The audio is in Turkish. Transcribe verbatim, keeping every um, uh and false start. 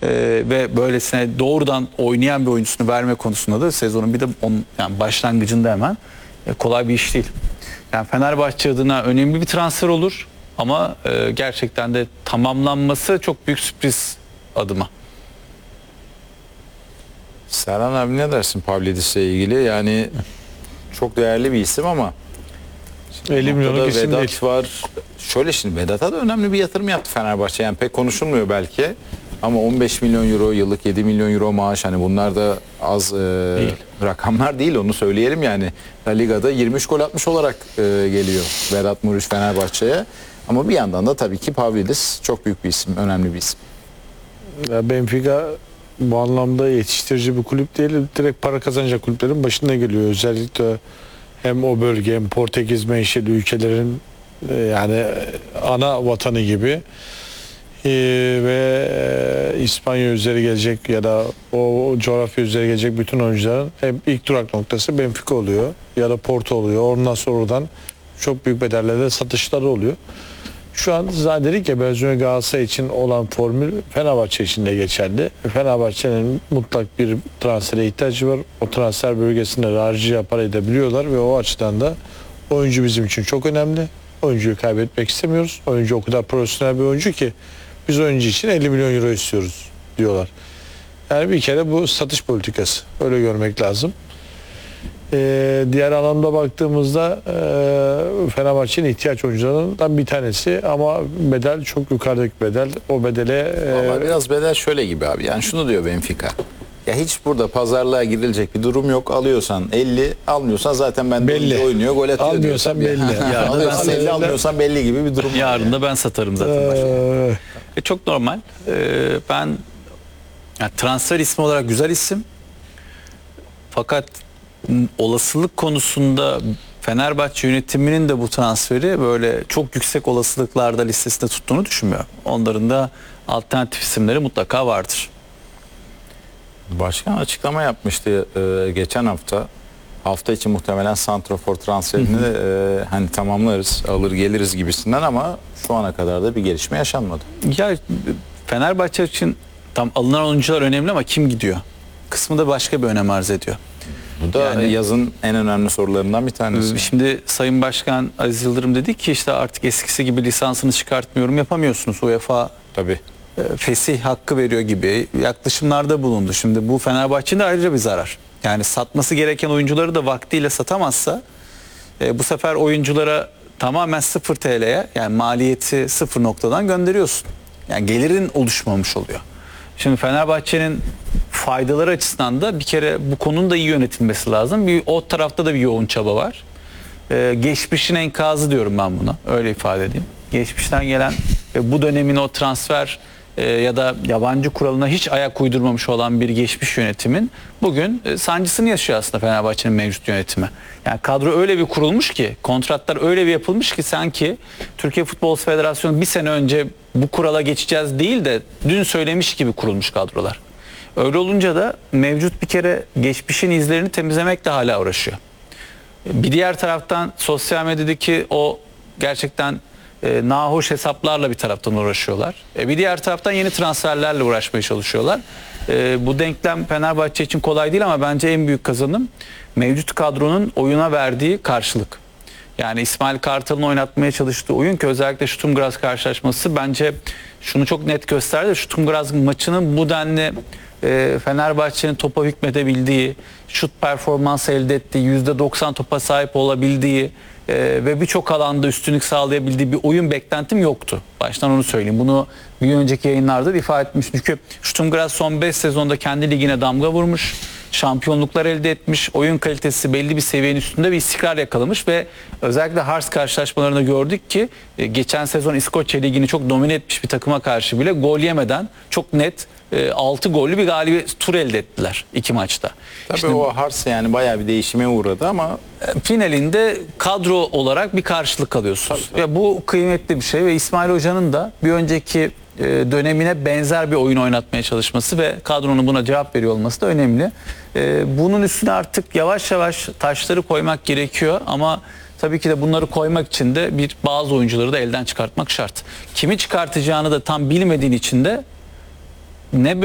e, ve böylesine doğrudan oynayan bir oyuncusunu verme konusunda da sezonun bir de on, yani başlangıcında hemen e, kolay bir iş değil. Yani Fenerbahçe adına önemli bir transfer olur ama e, gerçekten de tamamlanması çok büyük sürpriz adıma. Serhan abi ne dersin Pavlidis'le ilgili? Yani çok değerli bir isim ama elli milyonluk isim Vedat değil. var. Şöyle şimdi Vedat'a da önemli bir yatırım yaptı Fenerbahçe. Yani pek konuşulmuyor belki. Ama on beş milyon euro yıllık yedi milyon euro maaş, hani bunlar da az e, Değil. rakamlar değil, onu söyleyelim yani. La Liga'da yirmi üç gol atmış olarak e, geliyor Vedat Muriç Fenerbahçe'ye. Ama bir yandan da tabii ki Pavlidis çok büyük bir isim, önemli bir isim. Ya Benfica bu anlamda yetiştirici bir kulüp değil, direkt para kazanacak kulüplerin başında geliyor. Özellikle hem o bölge hem Portekiz menşeli ülkelerin e, yani ana vatanı gibi e, ve e, İspanya üzeri gelecek ya da o coğrafya üzeri gelecek bütün oyuncuların hem ilk durak noktası Benfica oluyor ya da Porto oluyor. Ondan sonra oradan çok büyük bedellerle satışları oluyor. Şu an zaten dedik ya, biraz önce Galatasaray için olan formül Fenerbahçe için de geçerli. Fenerbahçe'nin mutlak bir transfere ihtiyacı var. O transfer bölgesinde harcayacağı parayı da biliyorlar ve o açıdan da oyuncu bizim için çok önemli. Oyuncuyu kaybetmek istemiyoruz. Oyuncu o kadar profesyonel bir oyuncu ki biz oyuncu için elli milyon euro istiyoruz diyorlar. Yani bir kere bu satış politikası. Öyle görmek lazım. Ee, diğer anlamda baktığımızda e, Fenerbahçe'nin ihtiyaç oyuncularından bir tanesi ama bedel çok yukarıdaki bedel. O bedele e, Ama biraz bedel şöyle gibi abi. Yani şunu diyor Benfica. Ya hiç burada pazarlığa girilecek bir durum yok. Alıyorsan elli, almıyorsan zaten ben Belli. oynuyor, gol atıyor. Almıyorsan diyor tabii. belli. Yani Alıyorsan ben- elli, almıyorsan belli gibi bir durum var. Yarın da ben satarım zaten. başka. e, E, çok normal. E, ben yani transfer ismi olarak güzel isim. Fakat m, olasılık konusunda Fenerbahçe yönetiminin de bu transferi böyle çok yüksek olasılıklarda listesinde tuttuğunu düşünmüyorum. Onların da alternatif isimleri mutlaka vardır. Başkan açıklama yapmıştı e, geçen hafta. Hafta içi muhtemelen santrafor transferini de, e, hani tamamlarız, alır geliriz gibisinden, ama şu ana kadar da bir gelişme yaşanmadı. Ya Fenerbahçe için tam alınan oyuncular önemli ama kim gidiyor kısmı da başka bir önem arz ediyor. Bu da Yani- yazın en önemli sorularından bir tanesi. Şimdi Sayın Başkan Aziz Yıldırım dedi ki işte artık eskisi gibi lisansını çıkartmıyorum yapamıyorsunuz. UEFA Tabii. e, fesih hakkı veriyor gibi yaklaşımlarda bulundu. Şimdi bu Fenerbahçe'nin de ayrıca bir zarar. Yani satması gereken oyuncuları da vaktiyle satamazsa e, bu sefer oyunculara tamamen sıfır T L'ye, yani maliyeti sıfır noktadan gönderiyorsun. Yani gelirin oluşmamış oluyor. Şimdi Fenerbahçe'nin faydaları açısından da bir kere bu konunun da iyi yönetilmesi lazım. Bir, o tarafta da bir yoğun çaba var. Ee, geçmişin enkazı diyorum ben buna. Öyle ifade edeyim. Geçmişten gelen ve bu dönemin o transfer e, ya da yabancı kuralına hiç ayak uydurmamış olan bir geçmiş yönetimin bugün e, sancısını yaşıyor aslında Fenerbahçe'nin mevcut yönetimi. Yani kadro öyle bir kurulmuş ki, kontratlar öyle bir yapılmış ki sanki Türkiye Futbol Federasyonu bir sene önce bu kurala geçeceğiz değil de dün söylemiş gibi kurulmuş kadrolar. Öyle olunca da mevcut bir kere geçmişin izlerini temizlemekle hala uğraşıyor. Bir diğer taraftan sosyal medyadaki o gerçekten e, nahoş hesaplarla bir taraftan uğraşıyorlar. E, bir diğer taraftan yeni transferlerle uğraşmaya çalışıyorlar. E, bu denklem Fenerbahçe için kolay değil ama bence en büyük kazanım mevcut kadronun oyuna verdiği karşılık. Yani İsmail Kartal'ın oynatmaya çalıştığı oyun ki özellikle Sturm Graz karşılaşması bence şunu çok net gösterdi. Sturm Graz maçının bu denli e, Fenerbahçe'nin topa hükmedebildiği, şut performansı elde ettiği, yüzde doksan topa sahip olabildiği e, ve birçok alanda üstünlük sağlayabildiği bir oyun beklentim yoktu. Baştan onu söyleyeyim. Bunu bir önceki yayınlarda da ifade etmiştim. Çünkü Sturm Graz son beş sezonda kendi ligine damga vurmuş. Şampiyonluklar elde etmiş, oyun kalitesi belli bir seviyenin üstünde bir istikrar yakalamış ve özellikle Hearts karşılaşmalarında gördük ki e, geçen sezon İskoçya Ligi'ni çok domine etmiş bir takıma karşı bile gol yemeden çok net e, altı gollü bir galibiyet tur elde ettiler iki maçta. Tabii İşte, o Hars yani bayağı bir değişime uğradı ama e, finalinde kadro olarak bir karşılık alıyorsunuz. Ve bu kıymetli bir şey ve İsmail Hoca'nın da bir önceki e, dönemine benzer bir oyun oynatmaya çalışması ve kadronun buna cevap veriyor olması da önemli. E, bunun üstüne artık yavaş yavaş taşları koymak gerekiyor ama tabii ki de bunları koymak için de bir bazı oyuncuları da elden çıkartmak şart. Kimi çıkartacağını da tam bilmediğin için de ne